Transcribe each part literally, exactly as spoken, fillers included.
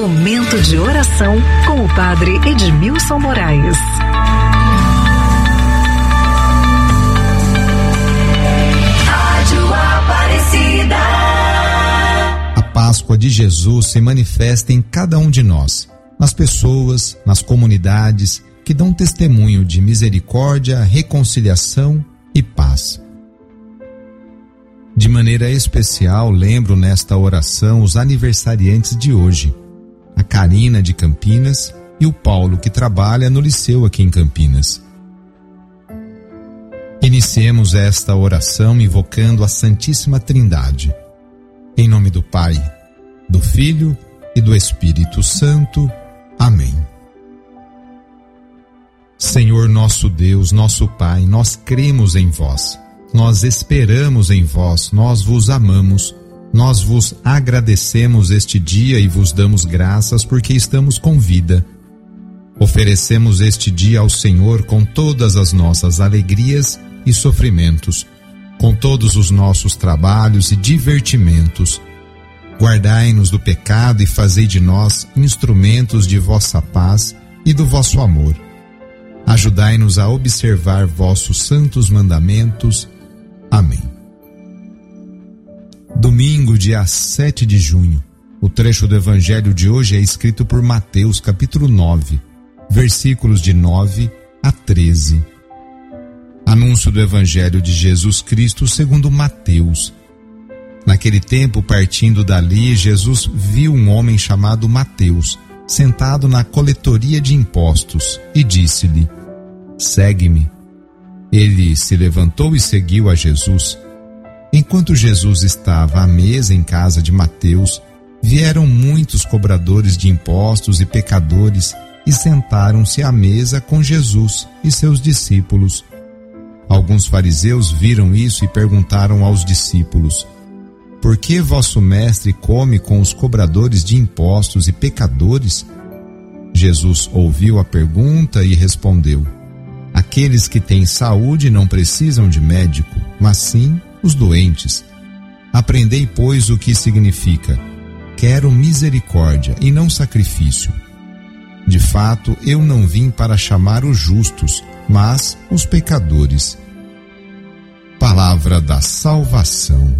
Momento de oração com o Padre Edmilson Moraes. Rádio Aparecida. A Páscoa de Jesus se manifesta em cada um de nós, nas pessoas, nas comunidades que dão testemunho de misericórdia, reconciliação e paz. De maneira especial, lembro nesta oração os aniversariantes de hoje, a Karina de Campinas e o Paulo, que trabalha no liceu aqui em Campinas. Iniciemos esta oração invocando a Santíssima Trindade. Em nome do Pai, do Filho e do Espírito Santo. Amém. Senhor nosso Deus, nosso Pai, nós cremos em vós. Nós esperamos em vós, nós vos amamos, nós vos agradecemos este dia e vos damos graças porque estamos com vida. Oferecemos este dia ao Senhor com todas as nossas alegrias e sofrimentos, com todos os nossos trabalhos e divertimentos. Guardai-nos do pecado e fazei de nós instrumentos de vossa paz e do vosso amor. Ajudai-nos a observar vossos santos mandamentos. Amém. Domingo, dia sete de junho. O trecho do Evangelho de hoje é escrito por Mateus, capítulo nove, versículos de nove a treze. Anúncio do Evangelho de Jesus Cristo segundo Mateus. Naquele tempo, partindo dali, Jesus viu um homem chamado Mateus, sentado na coletoria de impostos, e disse-lhe: segue-me. Ele se levantou e seguiu a Jesus. Enquanto Jesus estava à mesa em casa de Mateus, vieram muitos cobradores de impostos e pecadores e sentaram-se à mesa com Jesus e seus discípulos. Alguns fariseus viram isso e perguntaram aos discípulos: por que vosso mestre come com os cobradores de impostos e pecadores? Jesus ouviu a pergunta e respondeu: aqueles que têm saúde não precisam de médico, mas sim os doentes. Aprendei, pois, o que significa: quero misericórdia e não sacrifício. De fato, eu não vim para chamar os justos, mas os pecadores. Palavra da salvação.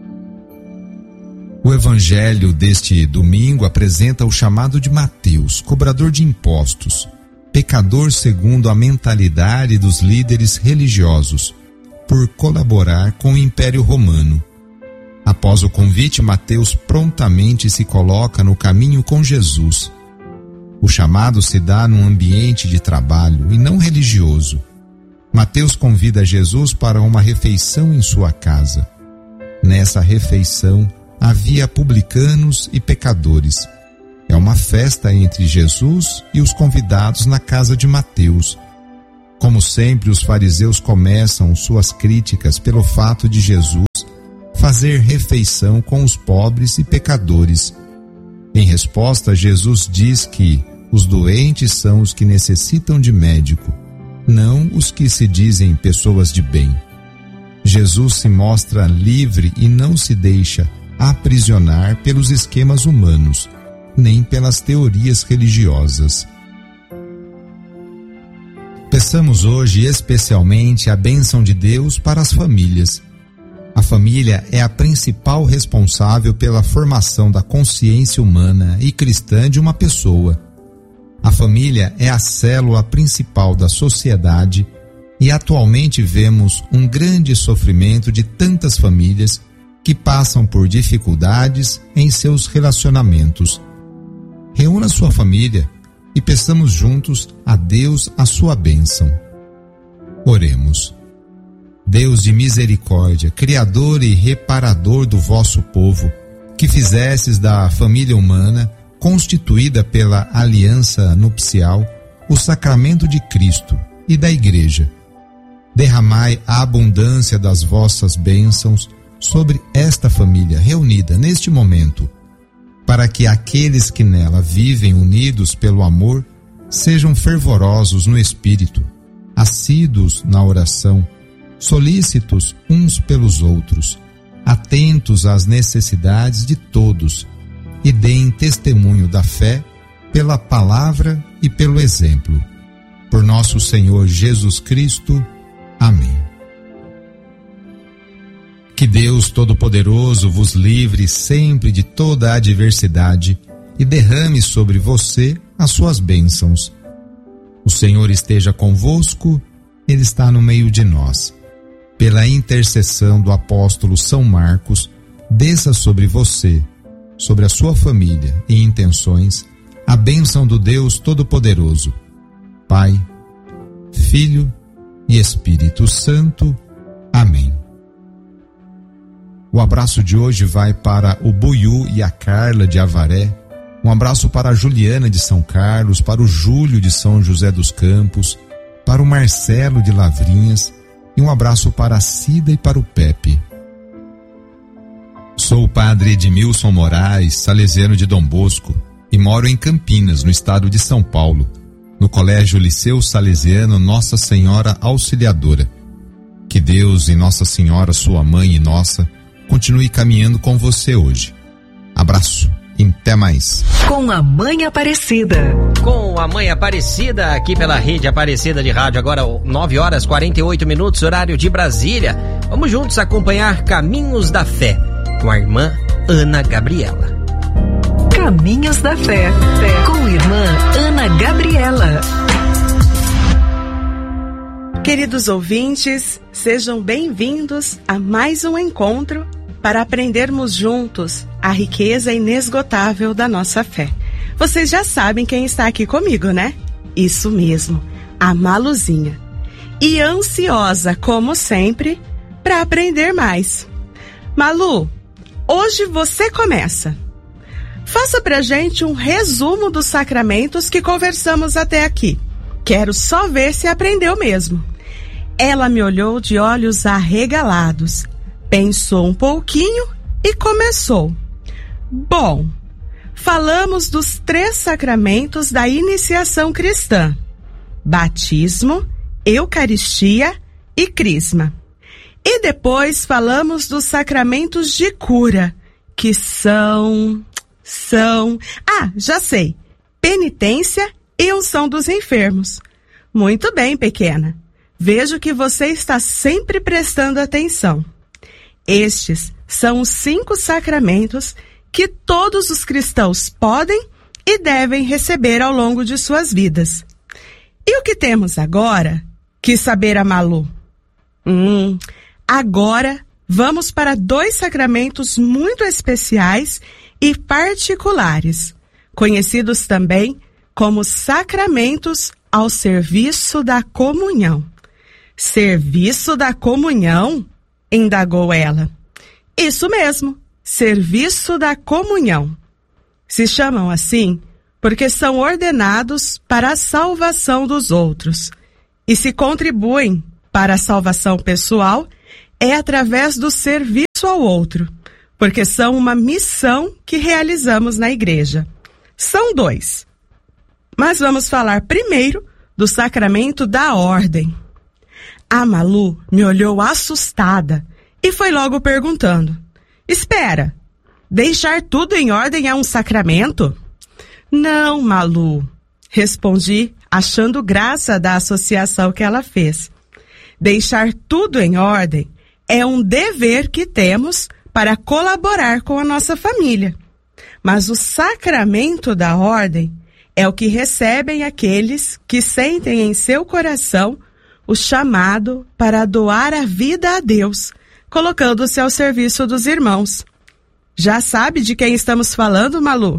O evangelho deste domingo apresenta o chamado de Mateus, cobrador de impostos, pecador segundo a mentalidade dos líderes religiosos, por colaborar com o Império Romano. Após o convite, Mateus prontamente se coloca no caminho com Jesus. O chamado se dá num ambiente de trabalho e não religioso. Mateus convida Jesus para uma refeição em sua casa. Nessa refeição, havia publicanos e pecadores. É uma festa entre Jesus e os convidados na casa de Mateus. Como sempre, os fariseus começam suas críticas pelo fato de Jesus fazer refeição com os pobres e pecadores. Em resposta, Jesus diz que os doentes são os que necessitam de médico, não os que se dizem pessoas de bem. Jesus se mostra livre e não se deixa aprisionar pelos esquemas humanos, nem pelas teorias religiosas. Peçamos hoje especialmente a bênção de Deus para as famílias. A família é a principal responsável pela formação da consciência humana e cristã de uma pessoa. A família é a célula principal da sociedade e atualmente vemos um grande sofrimento de tantas famílias que passam por dificuldades em seus relacionamentos. Reúna sua família e peçamos juntos a Deus a sua bênção. Oremos. Deus de misericórdia, Criador e reparador do vosso povo, que fizestes da família humana, constituída pela aliança nupcial, o sacramento de Cristo e da Igreja. Derramai a abundância das vossas bênçãos sobre esta família reunida neste momento, para que aqueles que nela vivem unidos pelo amor sejam fervorosos no espírito, assíduos na oração, solícitos uns pelos outros, atentos às necessidades de todos e deem testemunho da fé pela palavra e pelo exemplo. Por nosso Senhor Jesus Cristo. Amém. Que Deus Todo-Poderoso vos livre sempre de toda a adversidade e derrame sobre você as suas bênçãos. O Senhor esteja convosco, Ele está no meio de nós. Pela intercessão do apóstolo São Marcos, desça sobre você, sobre a sua família e intenções, a bênção do Deus Todo-Poderoso, Pai, Filho e Espírito Santo. Amém. O abraço de hoje vai para o Buiú e a Carla de Avaré. Um abraço para a Juliana de São Carlos, para o Júlio de São José dos Campos, para o Marcelo de Lavrinhas e um abraço para a Cida e para o Pepe. Sou o padre Edmilson Moraes, salesiano de Dom Bosco, e moro em Campinas, no estado de São Paulo, no Colégio Liceu Salesiano Nossa Senhora Auxiliadora. Que Deus e Nossa Senhora, sua mãe e nossa, continue caminhando com você hoje. Abraço e até mais. Com a Mãe Aparecida. Com a Mãe Aparecida, aqui pela Rede Aparecida de Rádio, agora nove horas e quarenta e oito minutos, horário de Brasília. Vamos juntos acompanhar Caminhos da Fé, com a irmã Ana Gabriela. Caminhos da Fé, com a irmã Ana Gabriela. Queridos ouvintes, sejam bem-vindos a mais um encontro para aprendermos juntos a riqueza inesgotável da nossa fé. Vocês já sabem quem está aqui comigo, né? Isso mesmo, a Maluzinha. E ansiosa, como sempre, para aprender mais. Malu, hoje você começa. Faça pra gente um resumo dos sacramentos que conversamos até aqui. Quero só ver se aprendeu mesmo. Ela me olhou de olhos arregalados, pensou um pouquinho e começou. Bom, falamos dos três sacramentos da iniciação cristã: batismo, eucaristia e crisma. E depois falamos dos sacramentos de cura, que são... São... Ah, já sei! Penitência e unção dos enfermos. Muito bem, pequena. Vejo que você está sempre prestando atenção. Estes são os cinco sacramentos que todos os cristãos podem e devem receber ao longo de suas vidas. E o que temos agora? Quis saber a Malu. Hum, agora vamos para dois sacramentos muito especiais e particulares, conhecidos também como sacramentos ao serviço da comunhão. Serviço da comunhão? Indagou ela. Isso mesmo, serviço da comunhão. Se chamam assim porque são ordenados para a salvação dos outros e se contribuem para a salvação pessoal é através do serviço ao outro, porque são uma missão que realizamos na igreja. São dois. Mas vamos falar primeiro do sacramento da ordem. A Malu me olhou assustada e foi logo perguntando: Espera, deixar tudo em ordem é um sacramento? Não, Malu, respondi, achando graça da associação que ela fez. Deixar tudo em ordem é um dever que temos para colaborar com a nossa família. Mas o sacramento da ordem é o que recebem aqueles que sentem em seu coração o chamado para doar a vida a Deus, colocando-se ao serviço dos irmãos. Já sabe de quem estamos falando, Malu?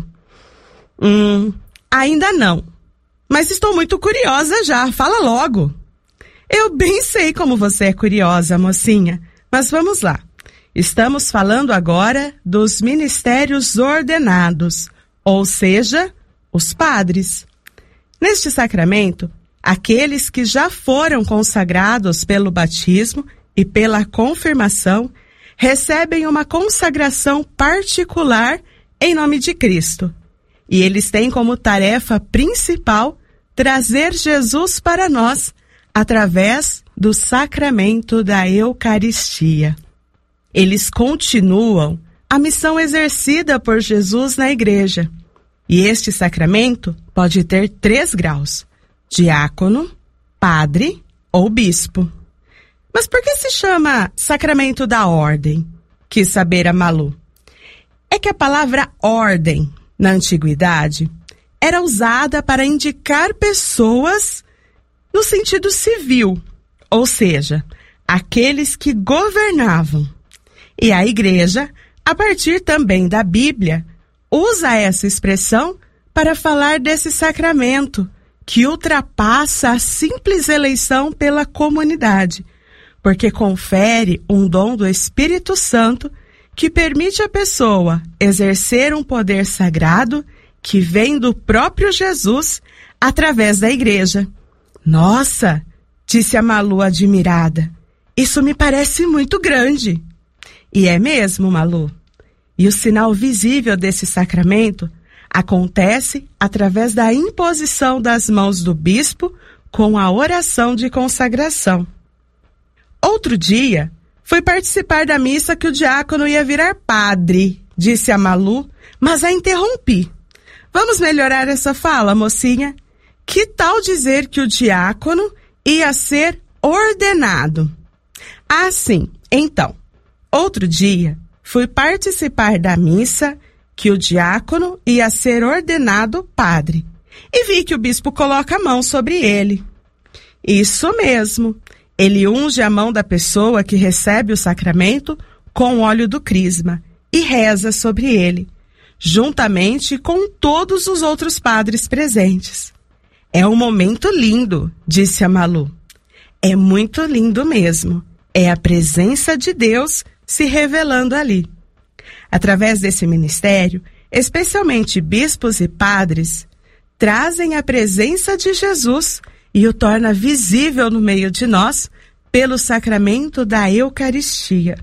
Hum, ainda não. Mas estou muito curiosa já, fala logo. Eu bem sei como você é curiosa, mocinha, mas vamos lá. Estamos falando agora dos ministérios ordenados, ou seja, os padres. Neste sacramento, aqueles que já foram consagrados pelo batismo e pela confirmação recebem uma consagração particular em nome de Cristo. E eles têm como tarefa principal trazer Jesus para nós através do sacramento da Eucaristia. Eles continuam a missão exercida por Jesus na igreja. E este sacramento pode ter três graus: diácono, padre ou bispo. Mas por que se chama sacramento da ordem? Quis saber a Malu. É que a palavra ordem, na antiguidade, era usada para indicar pessoas no sentido civil, ou seja, aqueles que governavam. E a igreja, a partir também da Bíblia, usa essa expressão para falar desse sacramento que ultrapassa a simples eleição pela comunidade, porque confere um dom do Espírito Santo que permite à pessoa exercer um poder sagrado que vem do próprio Jesus através da igreja. Nossa, disse a Malu admirada, isso me parece muito grande. E é mesmo, Malu. E o sinal visível desse sacramento acontece através da imposição das mãos do bispo com a oração de consagração. Outro dia, fui participar da missa que o diácono ia virar padre, disse a Malu, mas a interrompi. Vamos melhorar essa fala, mocinha? Que tal dizer que o diácono ia ser ordenado? Ah, sim. Então, outro dia, fui participar da missa que o diácono ia ser ordenado padre e vi que o bispo coloca a mão sobre ele. Isso mesmo. Ele unge a mão da pessoa que recebe o sacramento com o óleo do crisma e reza sobre ele, juntamente com todos os outros padres presentes. É um momento lindo, disse a Malu. É muito lindo mesmo. É a presença de Deus se revelando ali. Através desse ministério, especialmente bispos e padres, trazem a presença de Jesus e o torna visível no meio de nós pelo sacramento da Eucaristia.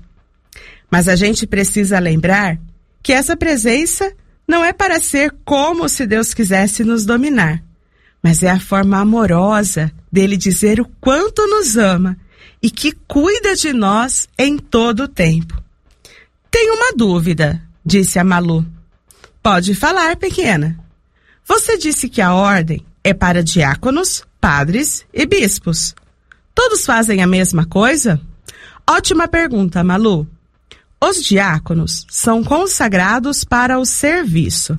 Mas a gente precisa lembrar que essa presença não é para ser como se Deus quisesse nos dominar, mas é a forma amorosa dele dizer o quanto nos ama e que cuida de nós em todo o tempo. Tenho uma dúvida, disse a Malu. Pode falar, pequena. Você disse que a ordem é para diáconos, padres e bispos. Todos fazem a mesma coisa? Ótima pergunta, Malu. Os diáconos são consagrados para o serviço.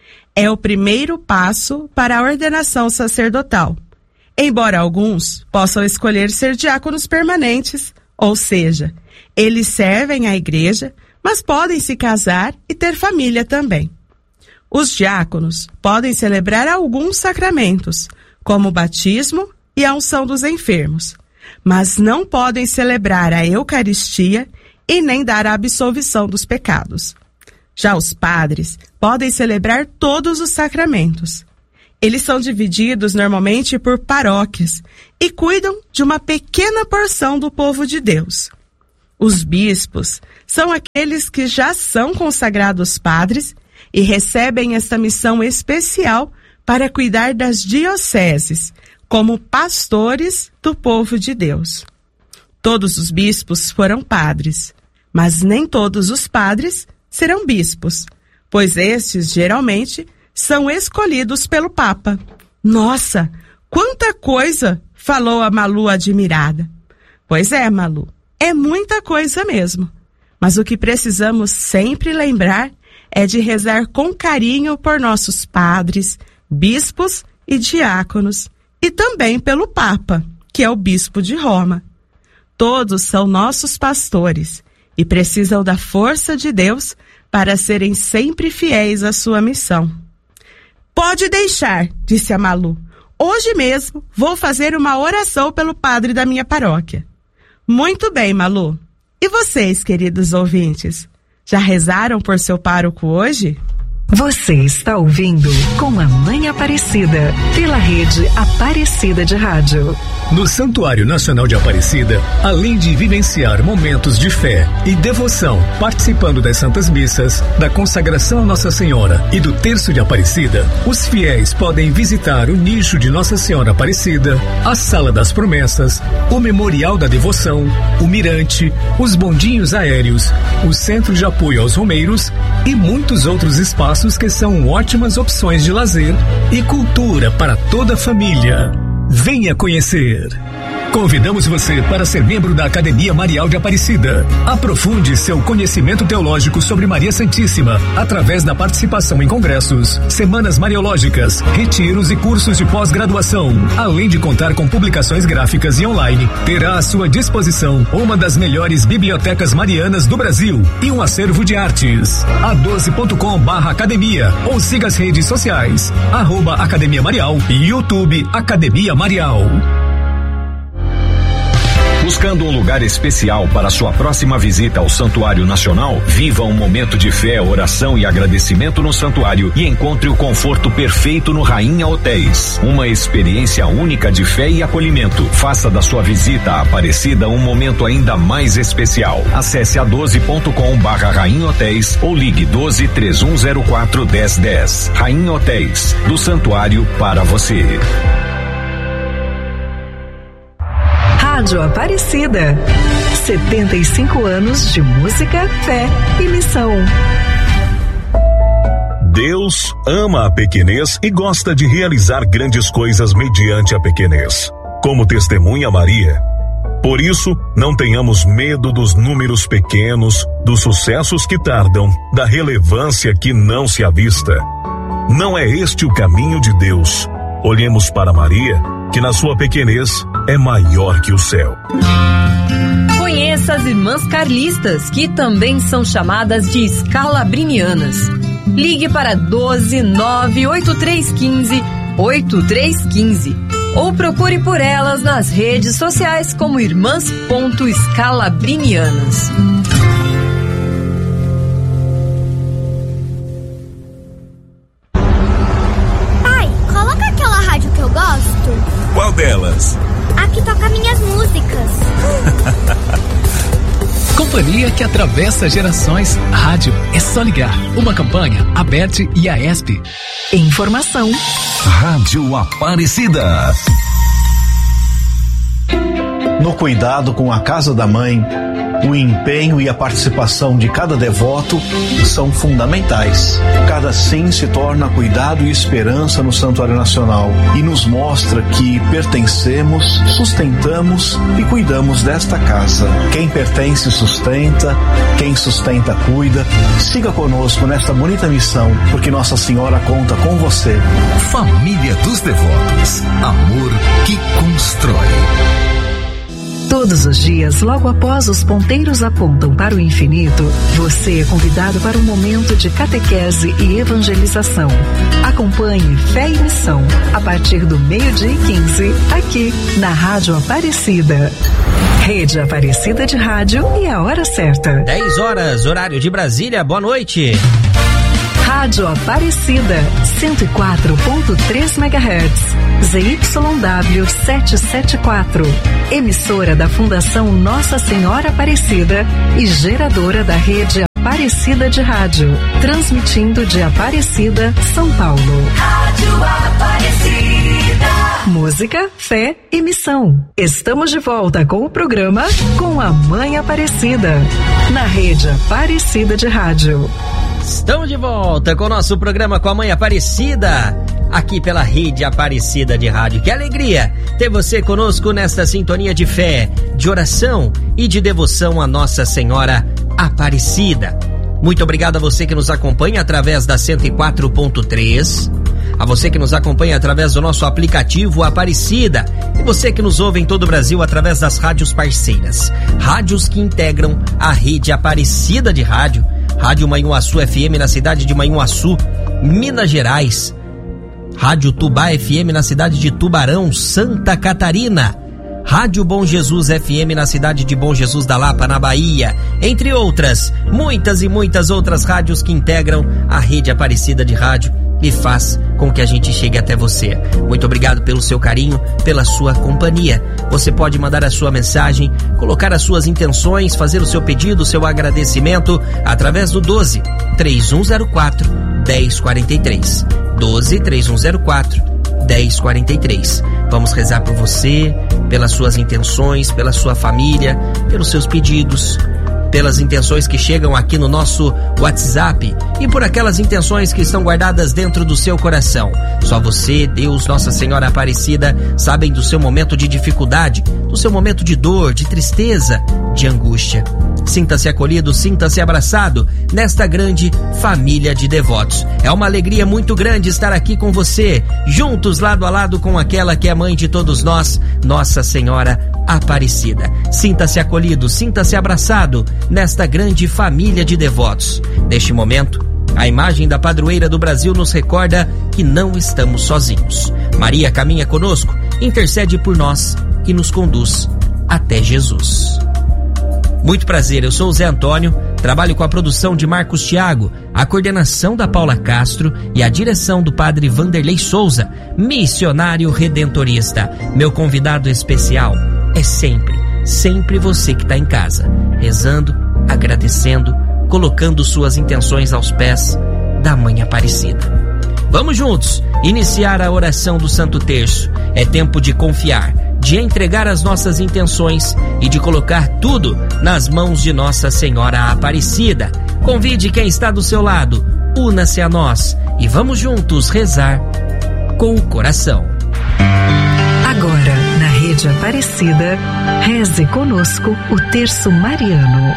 É o primeiro passo para a ordenação sacerdotal, embora alguns possam escolher ser diáconos permanentes, ou seja, eles servem à igreja, mas podem se casar e ter família também. Os diáconos podem celebrar alguns sacramentos, como o batismo e a unção dos enfermos, mas não podem celebrar a Eucaristia e nem dar a absolvição dos pecados. Já os padres podem celebrar todos os sacramentos. Eles são divididos normalmente por paróquias e cuidam de uma pequena porção do povo de Deus. Os bispos são aqueles que já são consagrados padres e recebem esta missão especial para cuidar das dioceses, como pastores do povo de Deus. Todos os bispos foram padres, mas nem todos os padres serão bispos, pois estes, geralmente, são escolhidos pelo Papa. Nossa, quanta coisa! Falou a Malu admirada. Pois é, Malu, é muita coisa mesmo. Mas o que precisamos sempre lembrar é de rezar com carinho por nossos padres, bispos e diáconos, e também pelo Papa, que é o bispo de Roma. Todos são nossos pastores e precisam da força de Deus para serem sempre fiéis à sua missão. Pode deixar, disse a Malu. Hoje mesmo vou fazer uma oração pelo padre da minha paróquia. Muito bem, Malu. E vocês, queridos ouvintes, já rezaram por seu pároco hoje? Você está ouvindo Com a Mãe Aparecida, pela rede Aparecida de Rádio. No Santuário Nacional de Aparecida, além de vivenciar momentos de fé e devoção, participando das Santas Missas, da consagração a Nossa Senhora e do Terço de Aparecida, os fiéis podem visitar o nicho de Nossa Senhora Aparecida, a Sala das Promessas, o Memorial da Devoção, o Mirante, os bondinhos aéreos, o Centro de Apoio aos Romeiros e muitos outros espaços que são ótimas opções de lazer e cultura para toda a família. Venha conhecer! Convidamos você para ser membro da Academia Marial de Aparecida. Aprofunde seu conhecimento teológico sobre Maria Santíssima através da participação em congressos, semanas mariológicas, retiros e cursos de pós-graduação. Além de contar com publicações gráficas e online, terá à sua disposição uma das melhores bibliotecas marianas do Brasil e um acervo de artes. a doze ponto com barra academia ou siga as redes sociais, arroba Academia Marial e YouTube Academia Marial. Buscando um lugar especial para sua próxima visita ao Santuário Nacional? Viva um momento de fé, oração e agradecimento no santuário e encontre o conforto perfeito no Rainha Hotéis. Uma experiência única de fé e acolhimento. Faça da sua visita à Aparecida um momento ainda mais especial. Acesse a doze ponto com barra Rainha Hotéis ou ligue doze, três um zero quatro, dez dez. Rainha Hotéis, do santuário para você. Rádio Aparecida. setenta e cinco anos de música, fé e missão. Deus ama a pequenez e gosta de realizar grandes coisas mediante a pequenez, como testemunha Maria. Por isso, não tenhamos medo dos números pequenos, dos sucessos que tardam, da relevância que não se avista. Não é este o caminho de Deus. Olhemos para Maria, que na sua pequenez é maior que o céu. Conheça as Irmãs Carlistas, que também são chamadas de escalabrinianas. Ligue para doze, nove oito três um cinco, oito três um cinco ou procure por elas nas redes sociais como irmãs.escalabrinianas. Qual delas? A que toca minhas músicas. Companhia que atravessa gerações. Rádio é só ligar. Uma campanha, Aberte e a ESP. Informação. Rádio Aparecida. No cuidado com a casa da mãe, o empenho e a participação de cada devoto são fundamentais. Cada sim se torna cuidado e esperança no Santuário Nacional e nos mostra que pertencemos, sustentamos e cuidamos desta casa. Quem pertence sustenta, quem sustenta cuida. Siga conosco nesta bonita missão, porque Nossa Senhora conta com você. Família dos Devotos. Amor que constrói. Todos os dias, logo após os ponteiros apontam para o infinito, você é convidado para um momento de catequese e evangelização. Acompanhe Fé e Missão, a partir do meio-dia e quinze, aqui na Rádio Aparecida. Rede Aparecida de Rádio e a hora certa. dez horas, horário de Brasília, boa noite. Rádio Aparecida, cento e quatro ponto três megahertz, Z Y W setecentos e setenta e quatro, emissora da Fundação Nossa Senhora Aparecida e geradora da rede Aparecida de Rádio, transmitindo de Aparecida, São Paulo. Rádio Aparecida. Música, fé e missão. Estamos de volta com o programa Com a Mãe Aparecida, na rede Aparecida de Rádio. Estamos de volta com o nosso programa Com a Mãe Aparecida, aqui pela rede Aparecida de Rádio. Que alegria ter você conosco nesta sintonia de fé, de oração e de devoção a Nossa Senhora Aparecida. Muito obrigado a você que nos acompanha através da cento e quatro ponto três, a você que nos acompanha através do nosso aplicativo Aparecida e você que nos ouve em todo o Brasil através das rádios parceiras, rádios que integram a rede Aparecida de Rádio. Rádio Manhuaçu F M na cidade de Manhuaçu, Minas Gerais. Rádio Tubá F M na cidade de Tubarão, Santa Catarina. Rádio Bom Jesus F M na cidade de Bom Jesus da Lapa, na Bahia, entre outras, muitas e muitas outras rádios que integram a rede Aparecida de Rádio e faz com que a gente chegue até você. Muito obrigado pelo seu carinho, pela sua companhia. Você pode mandar a sua mensagem, colocar as suas intenções, fazer o seu pedido, o seu agradecimento através do doze, três um zero quatro, dez quarenta e três. doze, três um zero quatro, dez quarenta e três. Vamos rezar por você, pelas suas intenções, pela sua família, pelos seus pedidos, pelas intenções que chegam aqui no nosso WhatsApp e por aquelas intenções que estão guardadas dentro do seu coração. Só você, Deus, Nossa Senhora Aparecida, sabem do seu momento de dificuldade, do seu momento de dor, de tristeza, de angústia. Sinta-se acolhido, sinta-se abraçado nesta grande família de devotos. É uma alegria muito grande estar aqui com você, juntos lado a lado com aquela que é mãe de todos nós, Nossa Senhora Aparecida. Sinta-se acolhido, sinta-se abraçado nesta grande família de devotos. Neste momento, a imagem da padroeira do Brasil nos recorda que não estamos sozinhos. Maria caminha conosco, intercede por nós e nos conduz até Jesus. Muito prazer, eu sou o Zé Antônio, trabalho com a produção de Marcos Thiago, a coordenação da Paula Castro e a direção do padre Vanderlei Souza, missionário redentorista. Meu convidado especial é sempre, sempre você que está em casa, rezando, agradecendo, colocando suas intenções aos pés da Mãe Aparecida. Vamos juntos iniciar a oração do Santo Terço. É tempo de confiar, de entregar as nossas intenções e de colocar tudo nas mãos de Nossa Senhora Aparecida. Convide quem está do seu lado, una-se a nós e vamos juntos rezar com o coração. Agora, na Rede Aparecida, reze conosco o Terço Mariano.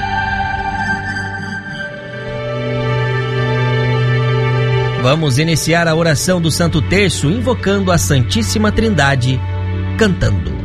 Vamos iniciar a oração do Santo Terço invocando a Santíssima Trindade, cantando.